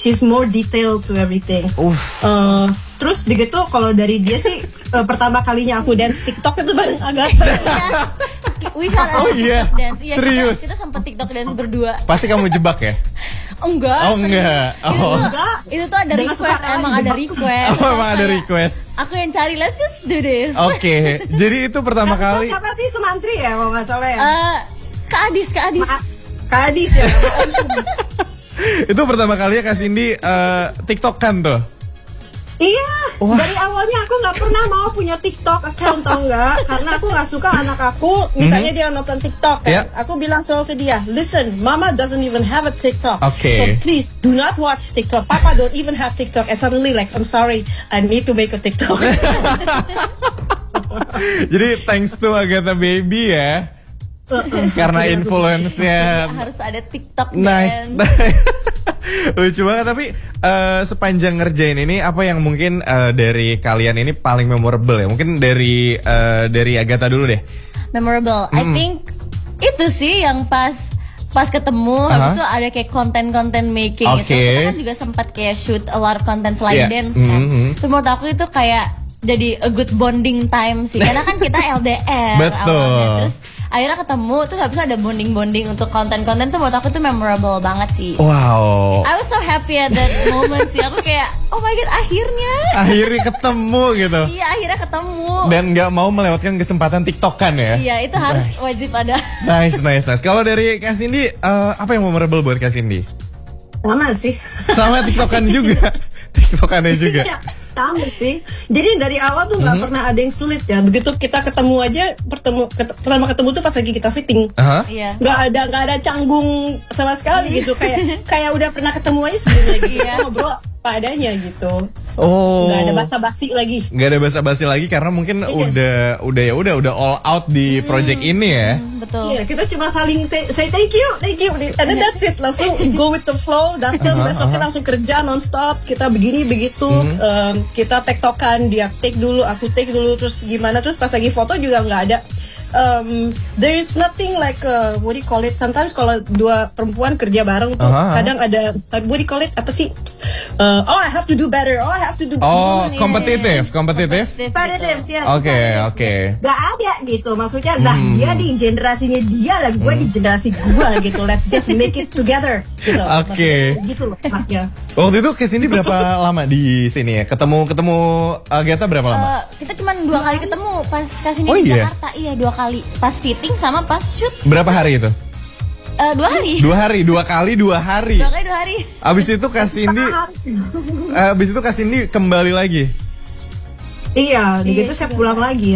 she's more detailed to everything. Terus begitu kalau dari dia sih pertama kalinya aku dance TikTok itu bareng Agatha. We had a TikTok dance. Iya, serius? Kita sempat TikTok dance berdua. Pasti kamu jebak ya? Enggak. Oh enggak. Itu tuh ada request, emang ada request. Oh emang ada request. Aku yang cari, let's just do this. Oke, jadi itu pertama kali. Siapa sih, Sumantri ya kalau nggak salah ya? Kak Adis. Kak Adis ya. Itu pertama kali ya Kak Cindy TikTok-kan tuh? Iya, dari awalnya aku nggak pernah mau punya TikTok account, tau nggak? Karena aku nggak suka anak aku, misalnya dia nonton TikTok kan, aku bilang selalu ke dia, listen, Mama doesn't even have a TikTok, so please do not watch TikTok. Papa don't even have TikTok. And suddenly like, I'm sorry, I need to make a TikTok. Jadi thanks to Agatha Baby ya, karena influence-nya harus ada TikTok. Nice. Lucu banget. Tapi sepanjang ngerjain ini, apa yang mungkin dari kalian ini paling memorable ya? Mungkin dari Agatha dulu deh. Memorable, I think itu sih yang pas ketemu, habis itu ada kayak konten making gitu. Kita kan juga sempat kayak shoot a lot of content selain dance kan. Terus menurut aku itu kayak jadi a good bonding time sih, karena kan kita LDR. Betul. Awalnya. Terus akhirnya ketemu, terus habis itu ada bonding tuh konten tuh menurut aku tuh memorable banget sih. Wow. I was so happy at that moment sih. Aku kayak, oh my god, akhirnya ketemu gitu. Iya, akhirnya ketemu. Dan nggak mau melewatkan kesempatan TikTok-kan ya. Iya, itu harus wajib ada. Nice. Kalau dari Kak Cindy, apa yang memorable buat Kak Cindy? Sama sih. Sama TikTok-an juga. TikTok-annya juga. Sama sih. Jadi dari awal tuh nggak pernah ada yang sulit ya. Begitu kita ketemu aja, pertama ketemu tuh pas lagi kita fitting. Nggak ada canggung sama sekali gitu. Kayak udah pernah ketemu aja sebelumnya gitu. Ngobrol apa adanya gitu. Nggak ada basa-basi lagi. Nggak ada basa-basi lagi karena mungkin udah all out di project ini ya. Betul. Iya, kita cuma saling say thank you, and then that's it. Langsung go with the flow, datang besoknya langsung kerja nonstop. Kita begini begitu, kita tektokan, dia take dulu, aku take dulu, terus gimana, terus pas lagi foto juga nggak ada. There is nothing like what do you call it? Sometimes kalau dua perempuan kerja bareng tuh kadang ada what do you call it? Apa sih? I have to do better. I have to do. Kompetitif. Yes. Oke. Gak ada gitu. Maksudnya dia di generasinya dia lah, gue di generasi gue gitu. Let's just make it together gitu. Oke. Gitu loh maknya. Waktu itu kesini berapa lama di sini ya? Ketemu Agatha berapa lama? Kita cuma 2 kali ketemu pas kesini di Jakarta. Iya, 2 kali. Pas fitting sama pas shoot. Berapa hari itu? 2 hari. 2 hari, 2 kali 2 hari. 2 kali 2 hari. Abis itu Kak Cindy kembali lagi. Iya, gitu saya pulang lagi.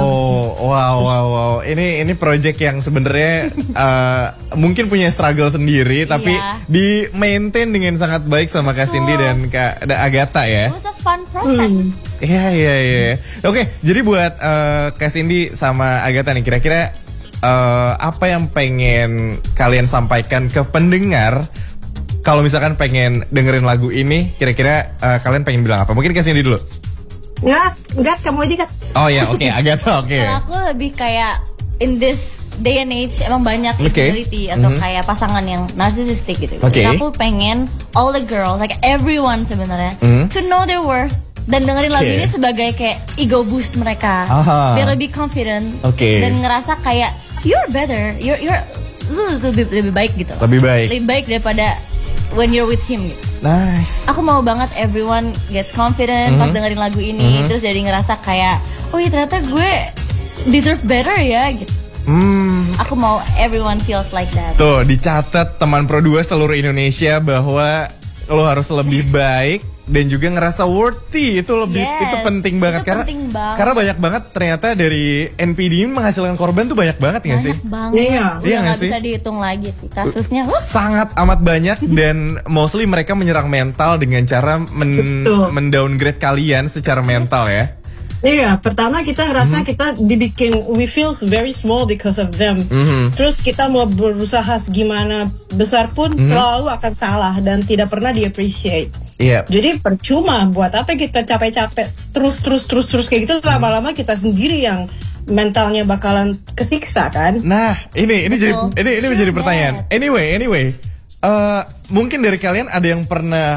Wow. Ini project yang sebenarnya mungkin punya struggle sendiri, tapi di maintain dengan sangat baik sama Kak Cindy dan Kak Agatha ya. It was a fun process. Iya. Oke, jadi buat Kak Cindy sama Agatha nih, kira-kira apa yang pengen kalian sampaikan ke pendengar? Kalau misalkan pengen dengerin lagu ini, kira-kira kalian pengen bilang apa? Mungkin Kak Cindy dulu. Enggak, kamu aja kan. Oh ya, oke, Agatha, oke. Kalau aku lebih kayak in this day and age emang banyak infidelity atau kayak pasangan yang narcissistic gitu. Dan aku pengen all the girls, like everyone sebenarnya, to know their worth dan dengerin lagu ini sebagai kayak ego boost mereka. Biar lebih confident dan ngerasa kayak you're better, lu lebih baik gitu. Lebih baik daripada when you're with him gitu. Nice. Aku mau banget everyone gets confident pas dengerin lagu ini, terus jadi ngerasa kayak, oh iya ternyata gue deserve better ya gitu. Aku mau everyone feels like that. Tuh dicatat teman Pro 2 seluruh Indonesia bahwa lo harus lebih baik dan juga ngerasa worthy. Itu penting banget karena banyak banget ternyata dari NPD ini menghasilkan korban tuh banyak banget nggak sih? Banyak banget. Udah nggak bisa dihitung lagi sih kasusnya. Sangat amat banyak dan mostly mereka menyerang mental dengan cara mendowngrade kalian secara mental ya. Iya, pertama kita ngerasa kita dibikin, we feel very small because of them. Terus kita mau berusaha gimana besar pun selalu akan salah dan tidak pernah di appreciate. Jadi percuma, buat apa kita capek-capek terus kayak gitu, lama-lama kita sendiri yang mentalnya bakalan kesiksa kan. Nah, ini menjadi pertanyaan. Anyway, mungkin dari kalian ada yang pernah